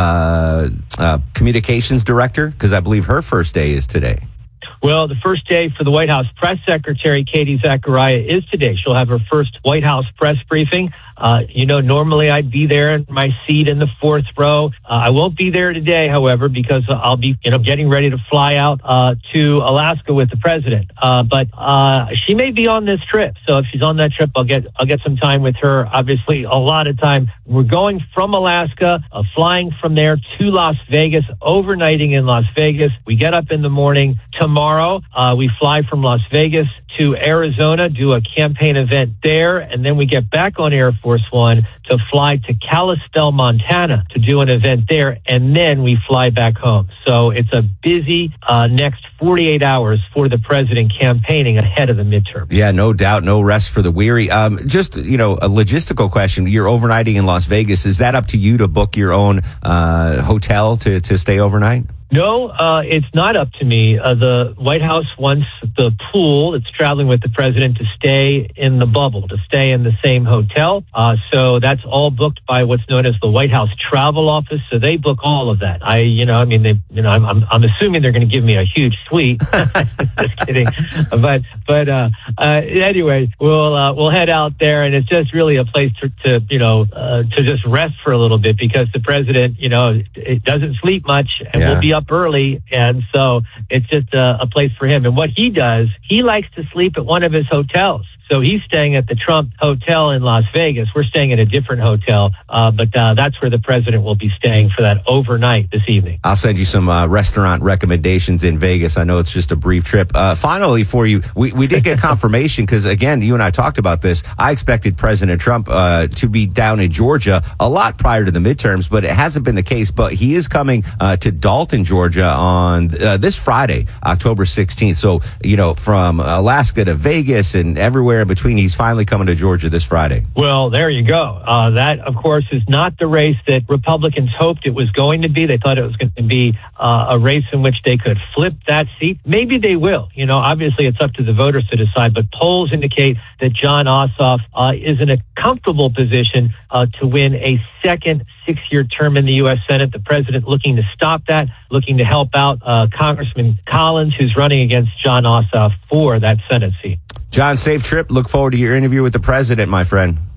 uh, uh, communications director? Because I believe her first day is today. Well, the first day for the White House press secretary, Katie Zachariah, is today. She'll have her first White House press briefing. Uh, you know, normally I'd be there in my seat in the fourth row. Uh, I won't be there today, however, because I'll be, you know, getting ready to fly out uh, to Alaska with the president. Uh, but uh, she may be on this trip, so if she's on that trip, I'll get I'll get some time with her. Obviously, a lot of time. We're going from Alaska, uh, flying from there to Las Vegas, overnighting in Las Vegas. We get up in the morning tomorrow. Uh, we fly from Las Vegas to Arizona, do a campaign event there, and then we get back on Air Force One to fly to Kalispell, Montana to do an event there, and then we fly back home. So it's a busy uh, next forty-eight hours for the president campaigning ahead of the midterm. Yeah, no doubt, no rest for the weary. Um, just, you know, a logistical question. You're overnighting in Las Vegas. Is that up to you to book your own uh, hotel to, to stay overnight? No, uh, it's not up to me. Uh, the White House wants the pool that's traveling with the president to stay in the bubble, to stay in the same hotel. Uh, so that's all booked by what's known as the White House Travel Office. So they book all of that. I, you know, I mean, they, you know, I'm, I'm, I'm assuming they're going to give me a huge suite. Just kidding. But, but, uh, uh, anyway, we'll, uh, we'll head out there, and it's just really a place to, to you know, uh, to just rest for a little bit, because the president, you know, it doesn't sleep much, and yeah. we'll be up early, and so it's just a, a place for him. And what he does, he likes to sleep at one of his hotels. So he's staying at the Trump Hotel in Las Vegas. We're staying at a different hotel, uh, but uh, that's where the president will be staying for that overnight this evening. I'll send you some uh, restaurant recommendations in Vegas. I know it's just a brief trip. Uh, finally, for you, we, we did get confirmation because, again, you and I talked about this. I expected President Trump uh, to be down in Georgia a lot prior to the midterms, but it hasn't been the case. But he is coming uh, to Dalton, Georgia on uh, this Friday, October sixteenth. So, you know, from Alaska to Vegas and everywhere in between, he's finally coming to Georgia this Friday. Well, there you go. Uh, that, of course, is not the race that Republicans hoped it was going to be. They thought it was going to be uh, a race in which they could flip that seat. Maybe they will. You know, obviously it's up to the voters to decide, but polls indicate that Jon Ossoff uh, is in a comfortable position uh, to win a second six-year term in the U S Senate. The president looking to stop that, looking to help out uh, Congressman Collins, who's running against Jon Ossoff for that Senate seat. John, safe trip. Look forward to your interview with the president, my friend.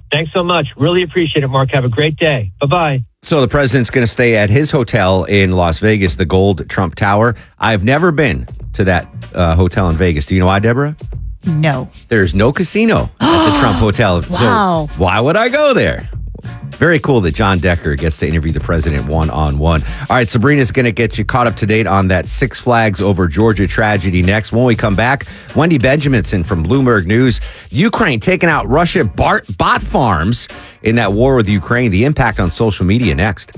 Thanks so much. Really appreciate it, Mark. Have a great day. Bye-bye. So the president's going to stay at his hotel in Las Vegas, the Gold Trump Tower. I've never been to that uh, hotel in Vegas. Do you know why, Deborah? No. There's no casino at the Trump Hotel. Wow. So why would I go there? Very cool that John Decker gets to interview the president one-on-one. All right, Sabrina's going to get you caught up to date on that Six Flags over Georgia tragedy next. When we come back, Wendy Benjaminson from Bloomberg News. Ukraine taking out Russia bot, bot farms in that war with Ukraine. The impact on social media next.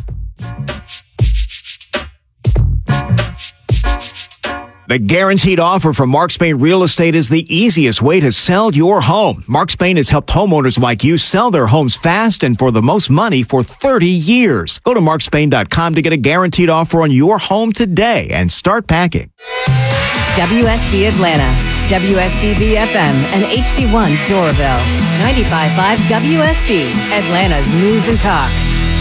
The guaranteed offer from Mark Spain Real Estate is the easiest way to sell your home. Mark Spain has helped homeowners like you sell their homes fast and for the most money for thirty years. Go to mark spain dot com to get a guaranteed offer on your home today and start packing. W S B Atlanta, W S B B F M, and H D one Doraville. ninety-five point five W S B, Atlanta's News and Talk.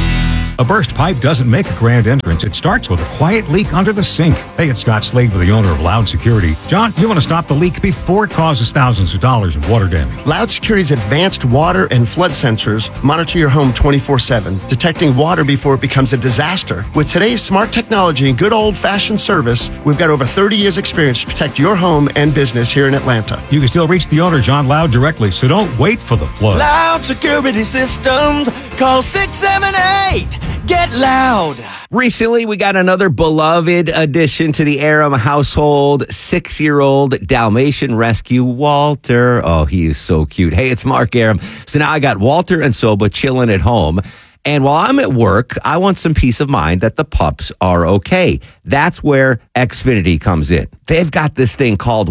A burst pipe doesn't make a grand entrance. It starts with a quiet leak under the sink. Hey, it's Scott Slade with the owner of Loud Security. John, you want to stop the leak before it causes thousands of dollars in water damage. Loud Security's advanced water and flood sensors monitor your home twenty-four seven, detecting water before it becomes a disaster. With today's smart technology and good old-fashioned service, we've got over thirty years experience to protect your home and business here in Atlanta. You can still reach the owner, John Loud, directly, so don't wait for the flood. Loud Security Systems. Call six seven eight. Get loud. Recently, we got another beloved addition to the Aram household, six-year-old Dalmatian rescue, Walter. Oh, he is so cute. Hey, it's Mark Aram. So now I got Walter and Soba chilling at home. And while I'm at work, I want some peace of mind that the pups are okay. That's where Xfinity comes in. They've got this thing called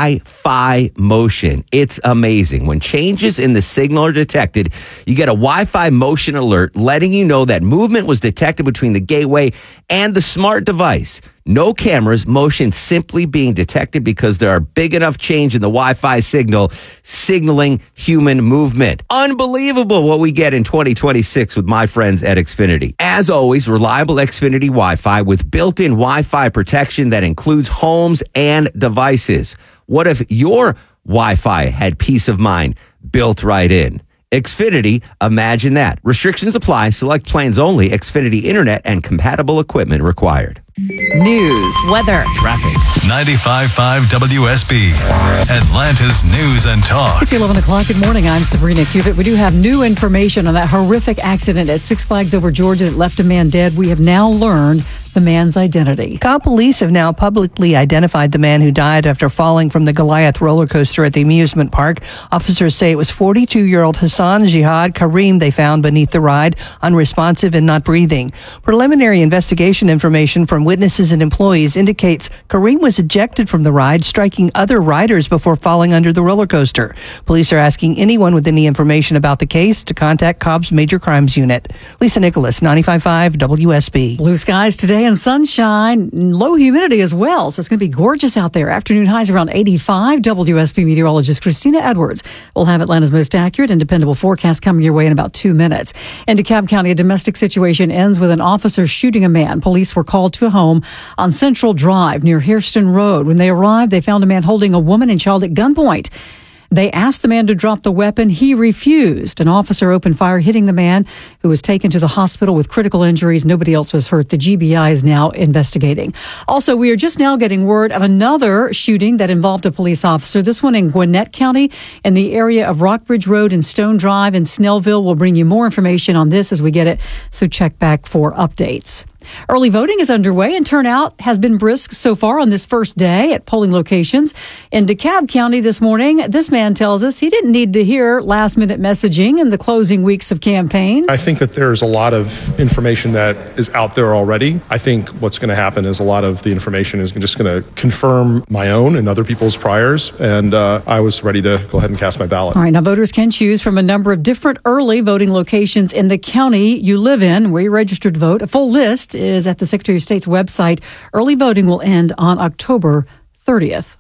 Wi-Fi motion. It's amazing. When changes in the signal are detected, you get a Wi-Fi motion alert letting you know that movement was detected between the gateway and the smart device. No cameras, motion simply being detected because there are big enough change in the Wi-Fi signal signaling human movement. Unbelievable what we get in twenty twenty-six with my friends at Xfinity. As always, reliable Xfinity Wi-Fi with built-in Wi-Fi protection that includes homes and devices. What if your Wi-Fi had peace of mind built right in? Xfinity, imagine that. Restrictions apply. Select plans only. Xfinity Internet and compatible equipment required. News, weather, traffic. ninety-five point five W S B, Atlanta's News and Talk. It's eleven o'clock. Good morning. I'm Sabrina Cubit. We do have new information on that horrific accident at Six Flags over Georgia that left a man dead. We have now learned the man's identity. Cobb police have now publicly identified the man who died after falling from the Goliath roller coaster at the amusement park. Officers say it was forty-two-year-old Hassan Jihad Kareem they found beneath the ride, unresponsive and not breathing. Preliminary investigation information from witnesses and employees indicates Kareem was ejected from the ride, striking other riders before falling under the roller coaster. Police are asking anyone with any information about the case to contact Cobb's Major Crimes Unit. Lisa Nicholas, ninety-five point five W S B. Blue skies today and sunshine, low humidity as well. So it's going to be gorgeous out there. Afternoon highs around eighty-five. W S B meteorologist Christina Edwards will have Atlanta's most accurate and dependable forecast coming your way in about two minutes. In DeKalb County, a domestic situation ends with an officer shooting a man. Police were called to a home on Central Drive near Hairston Road. When they arrived, they found a man holding a woman and child at gunpoint. They asked the man to drop the weapon. He refused. An officer opened fire, hitting the man, who was taken to the hospital with critical injuries. Nobody else was hurt. The G B I is now investigating. Also, we are just now getting word of another shooting that involved a police officer. This one in Gwinnett County in the area of Rockbridge Road and Stone Drive in Snellville. We'll bring you more information on this as we get it, so check back for updates. Early voting is underway and turnout has been brisk so far on this first day at polling locations. In DeKalb County this morning, this man tells us he didn't need to hear last-minute messaging in the closing weeks of campaigns. I think that there's a lot of information that is out there already. I think what's going to happen is a lot of the information is just going to confirm my own and other people's priors, and uh, I was ready to go ahead and cast my ballot. All right, now voters can choose from a number of different early voting locations in the county you live in where you registered to vote. A full list is at the Secretary of State's website. Early voting will end on October thirtieth.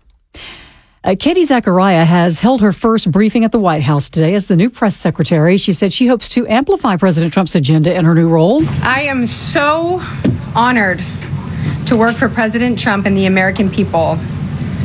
Uh, Katie Zachariah has held her first briefing at the White House today as the new press secretary. She said she hopes to amplify President Trump's agenda in her new role. I am so honored to work for President Trump and the American people.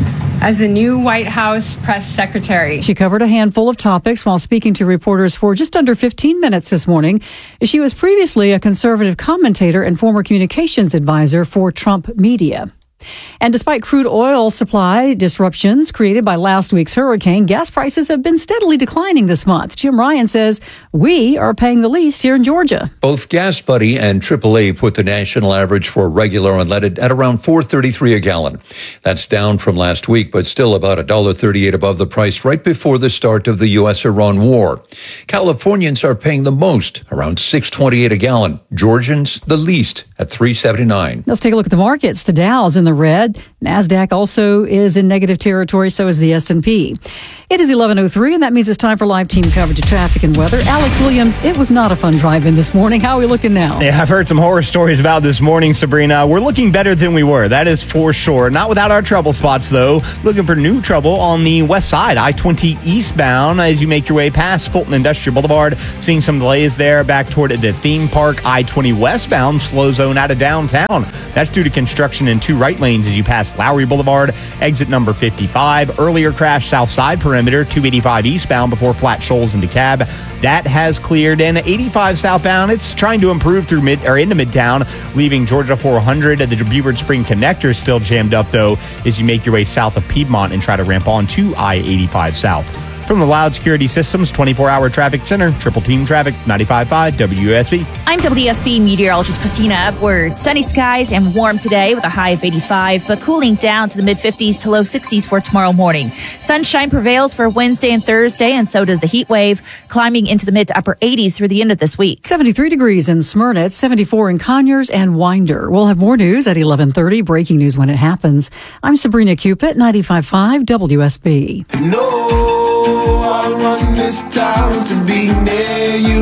as the new White House press secretary. She covered a handful of topics while speaking to reporters for just under fifteen minutes this morning. She was previously a conservative commentator and former communications advisor for Trump media. And despite crude oil supply disruptions created by last week's hurricane, gas prices have been steadily declining this month. Jim Ryan says we are paying the least here in Georgia. Both Gas Buddy and triple A put the national average for regular unleaded at around four thirty-three a gallon. That's down from last week, but still about one dollar thirty-eight above the price right before the start of the U S Iran war. Californians are paying the most, around six twenty-eight a gallon. Georgians, the least, at three seventy-nine. Let's take a look at the markets. The Dow's in the red. NASDAQ also is in negative territory, so is the S and P. It is eleven oh three, and that means it's time for live team coverage of traffic and weather. Alex Williams, it was not a fun drive-in this morning. How are we looking now? Yeah, I've heard some horror stories about this morning, Sabrina. We're looking better than we were. That is for sure. Not without our trouble spots, though. Looking for new trouble on the west side, I twenty eastbound as you make your way past Fulton Industrial Boulevard. Seeing some delays there back toward the theme park. I twenty westbound, slow zone out of downtown. That's due to construction in two right lanes as you pass Lowry Boulevard, exit number fifty-five. Earlier crash south side perimeter, two eighty-five eastbound before Flat Shoals into Cab. That has cleared. And eighty-five southbound, it's trying to improve through mid or into Midtown, leaving Georgia four hundred. The Buford Spring connector is still jammed up, though, as you make your way south of Piedmont and try to ramp on to I eighty-five south. From the Loud Security Systems twenty-four hour Traffic Center, Triple Team Traffic, ninety-five point five W S B. I'm W S B meteorologist Christina Upward. Sunny skies and warm today with a high of eighty-five, but cooling down to the mid-fifties to low sixties for tomorrow morning. Sunshine prevails for Wednesday and Thursday, and so does the heat wave, climbing into the mid to upper eighties through the end of this week. seventy-three degrees in Smyrna, seventy-four in Conyers and Winder. We'll have more news at eleven thirty, breaking news when it happens. I'm Sabrina Cupid, ninety-five point five W S B. No. I'll run this town to be near you.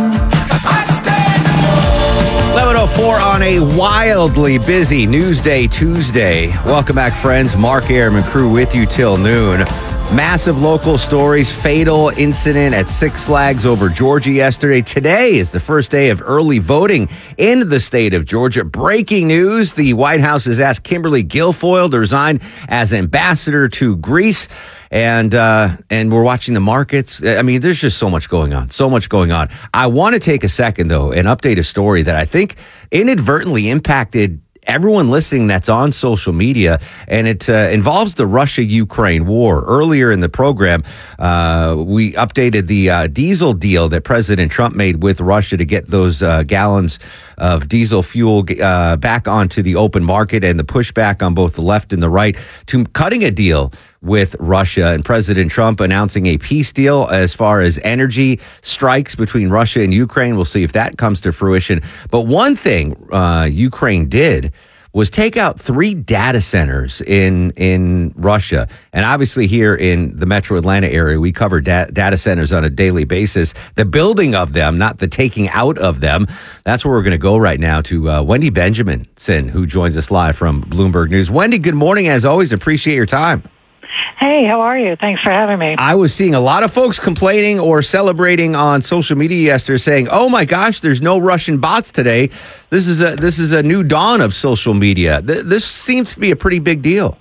eleven oh four on a wildly busy Newsday Tuesday. Welcome back, friends. Mark Aram and crew with you till noon. Massive local stories, fatal incident at Six Flags over Georgia yesterday. Today is the first day of early voting in the state of Georgia. Breaking news, the White House has asked Kimberly Guilfoyle to resign as ambassador to Greece. And uh, and we're watching the markets. I mean, there's just so much going on, so much going on. I want to take a second, though, and update a story that I think inadvertently impacted everyone listening that's on social media, and it uh, involves the Russia-Ukraine war. Earlier in the program, uh, we updated the uh, diesel deal that President Trump made with Russia to get those uh, gallons of diesel fuel uh, back onto the open market, and the pushback on both the left and the right to cutting a deal with Russia, and President Trump announcing a peace deal as far as energy strikes between Russia and Ukraine. We'll see if that comes to fruition. But one thing uh, Ukraine did was take out three data centers in in Russia. And obviously here in the metro Atlanta area, we cover da- data centers on a daily basis. The building of them, not the taking out of them. That's where we're going to go right now to uh, Wendy Benjaminson, who joins us live from Bloomberg News. Wendy, good morning. As always, appreciate your time. Hey, how are you? Thanks for having me. I was seeing a lot of folks complaining or celebrating on social media yesterday, saying, "Oh my gosh, there's no Russian bots today. This is a this is a new dawn of social media." Th- this seems to be a pretty big deal.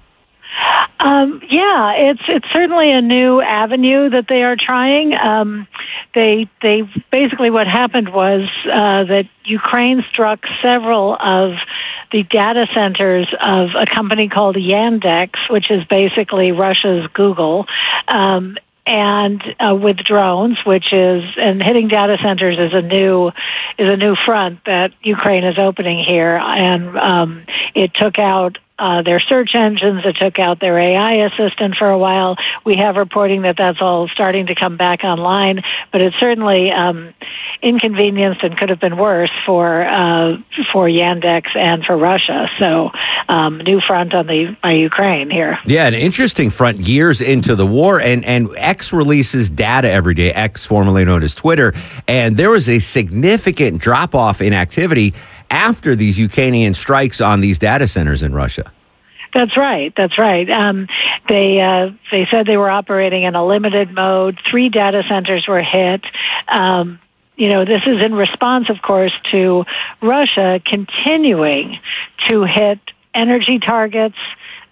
Um, yeah, it's it's certainly a new avenue that they are trying. Um, they they basically what happened was uh, that Ukraine struck several of the data centers of a company called Yandex, which is basically Russia's Google. Um, and uh, with drones, which is and hitting data centers is a new is a new front that Ukraine is opening here, and um, it took out Uh, their search engines. It took out their A I assistant for a while. We have reporting that that's all starting to come back online, but it's certainly um, inconvenienced and could have been worse for uh, for Yandex and for Russia. So, um, new front on the by Ukraine here. Yeah, an interesting front years into the war, and and X releases data every day. X, formerly known as Twitter, and there was a significant drop off in activity after these Ukrainian strikes on these data centers in Russia. That's right. That's right. Um, they uh, they said they were operating in a limited mode. Three data centers were hit. Um, you know, this is in response, of course, to Russia continuing to hit energy targets,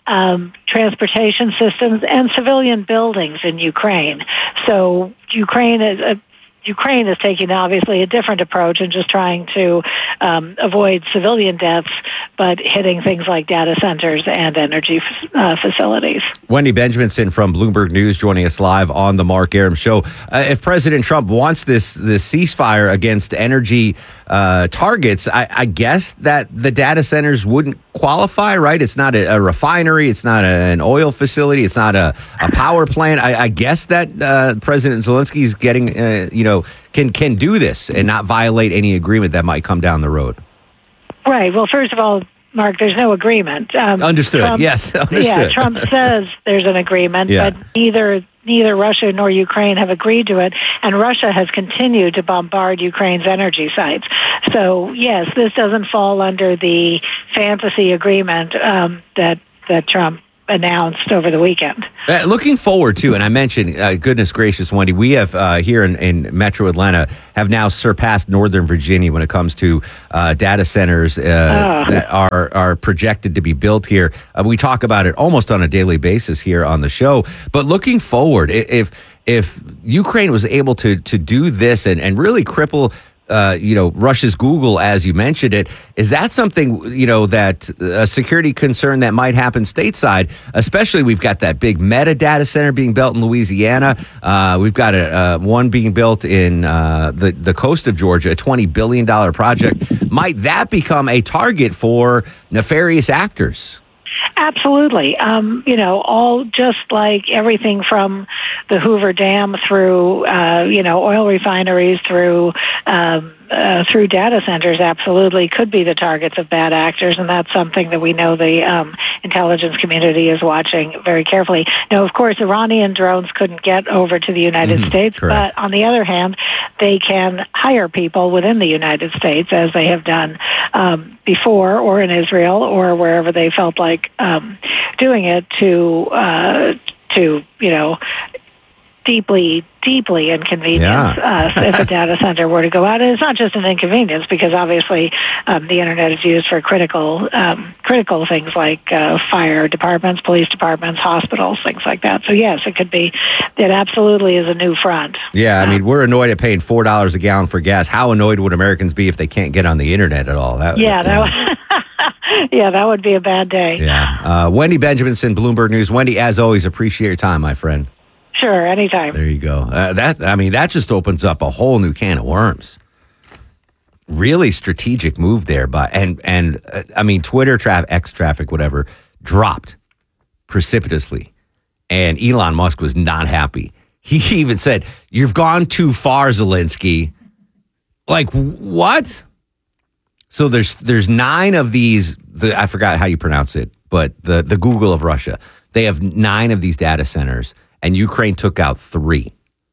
um, transportation systems, and civilian buildings in Ukraine. So Ukraine is a Ukraine is taking obviously a different approach and just trying to um, avoid civilian deaths, but hitting things like data centers and energy uh, facilities. Wendy Benjaminson from Bloomberg News joining us live on the Mark Arum Show. Uh, if President Trump wants this this ceasefire against energy uh, targets, I, I guess that the data centers wouldn't qualify, right? It's not a, a refinery. It's not a, an oil facility. It's not a, a power plant. I, I guess that uh, President Zelensky is getting, uh, you know, can can do this and not violate any agreement that might come down the road. Right. Well, first of all, Mark, there's no agreement. Um, Understood. Trump, yes. Understood. Yeah, Trump says there's an agreement, Yeah. but neither neither Russia nor Ukraine have agreed to it, and Russia has continued to bombard Ukraine's energy sites. So, yes, this doesn't fall under the fantasy agreement um, that that Trump announced over the weekend. Uh, looking forward to, and I mentioned, uh, goodness gracious, Wendy, we have uh, here in, in Metro Atlanta have now surpassed Northern Virginia when it comes to uh, data centers uh, Oh. that are are projected to be built here. Uh, we talk about it almost on a daily basis here on the show. But looking forward, i- if if Ukraine was able to to do this and, and really cripple Uh, you know, Russia's Google, as you mentioned it, is that something, you know, that a security concern that might happen stateside? Especially, we've got that big Meta data center being built in Louisiana. Uh, we've got a, uh, one being built in uh, the, the coast of Georgia, a twenty billion dollars project. Might that become a target for nefarious actors? Absolutely. Um, you know, all just like everything from the Hoover Dam through, uh, you know, oil refineries through, um, uh, through data centers absolutely could be the targets of bad actors. And that's something that we know the um, intelligence community is watching very carefully. Now, of course, Iranian drones couldn't get over to the United Mhm, States, correct. but on the other hand, they can hire people within the United States, as they have done um, before, or in Israel, or wherever they felt like um, doing it to, uh, to you know, deeply, deeply inconvenience Yeah. us if a data center were to go out. And it's not just an inconvenience, because obviously um, the internet is used for critical, um, critical things like uh, fire departments, police departments, hospitals, things like that. So yes, it could be. It absolutely is a new front. Yeah, I mean, we're annoyed at paying four dollars a gallon for gas. How annoyed would Americans be if they can't get on the internet at all? That, Yeah, that would, yeah, that would be a bad day. Yeah. Uh, Wendy Benjaminson, Bloomberg News. Wendy, as always, appreciate your time, my friend. Sure, anytime. There you go. Uh, that I mean, that just opens up a whole new can of worms. Really strategic move there, but and and uh, I mean, Twitter traffic, X traffic, whatever, dropped precipitously, and Elon Musk was not happy. He even said, "You've gone too far, Zelensky." Like what? So there's there's nine of these. The, I forgot how you pronounce it, but the the Google of Russia. They have nine of these data centers. And Ukraine took out three.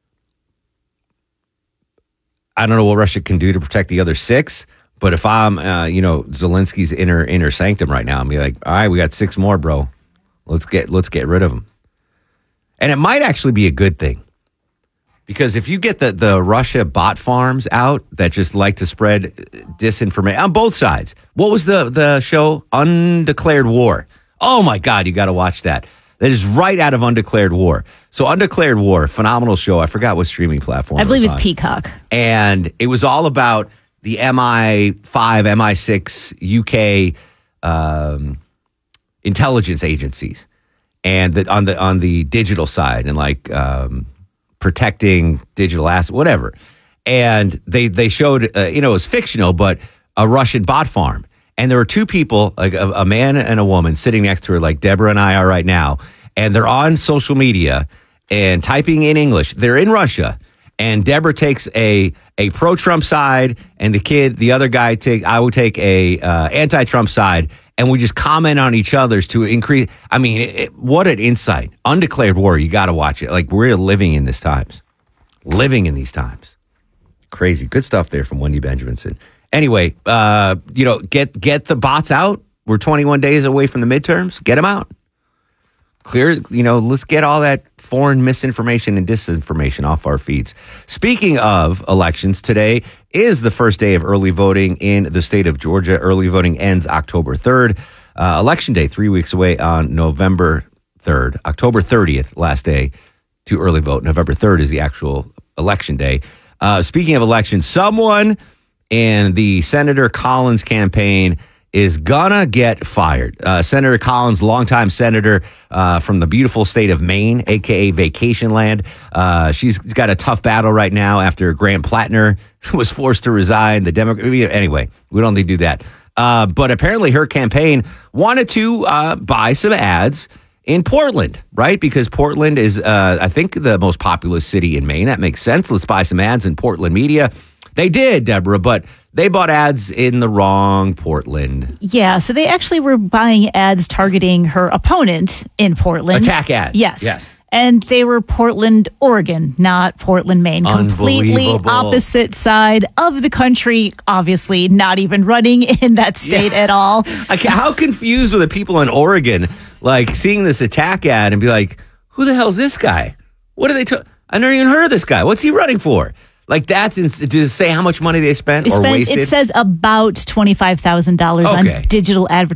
I don't know what Russia can do to protect the other six, but if I'm, uh, you know, Zelensky's inner inner sanctum right now, I'm be like, all right, we got six more, bro. Let's get let's get rid of them. And it might actually be a good thing, because if you get the the Russia bot farms out that just like to spread disinformation on both sides. What was the the show? Undeclared War. Oh my God, you got to watch that. That is right out of Undeclared War. So Undeclared War, phenomenal show. I forgot what streaming platform I believe it was it's on. Peacock. And it was all about the M I five, M I six U K um, intelligence agencies, and that on the on the digital side, and like um, protecting digital assets, whatever. And they they showed, uh, you know, it was fictional, but a Russian bot farm. And there were two people, like a, a man and a woman, sitting next to her, like Deborah and I are right now. And they're on social media and typing in English. They're in Russia. And Deborah takes a a pro-Trump side, and the kid, the other guy, take I would take a uh, anti-Trump side, and we just comment on each other's to increase. I mean, it, it, what an insight! Undeclared War. You got to watch it. Like, we're living in these times, living in these times. Crazy, good stuff there from Wendy Benjaminson. Anyway, uh, you know, get get the bots out. We're twenty-one days away from the midterms. Get them out. Clear, you know, let's get all that foreign misinformation and disinformation off our feeds. Speaking of elections, today is the first day of early voting in the state of Georgia. Early voting ends October third. Uh, Election Day, three weeks away on November third, October thirtieth, last day to early vote. November third is the actual election day. Uh, speaking of elections, someone in the Senator Collins campaign is gonna get fired. Uh, Senator Collins, longtime senator uh, from the beautiful state of Maine, a k a. Vacation Land. Uh, she's got a tough battle right now after Grant Plattner was forced to resign. The Democrat. Anyway, we don't need to do that. Uh, but apparently her campaign wanted to uh, buy some ads in Portland, right? Because Portland is, uh, I think, the most populous city in Maine. That makes sense. Let's buy some ads in Portland media. They did, Deborah, but they bought ads in the wrong Portland. Yeah, so they actually were buying ads targeting her opponent in Portland. Attack ads. Yes. Yes. And they were Portland, Oregon, not Portland, Maine. Completely opposite side of the country, obviously not even running in that state Yeah. at all. Like, how confused were the people in Oregon, like, seeing this attack ad and be like, who the hell's this guy? What are they talking? I never even heard of this guy. What's he running for? Like, that's, ins- does it say how much money they spent It or spent- wasted? It says about twenty-five thousand dollars Okay. on digital advertising.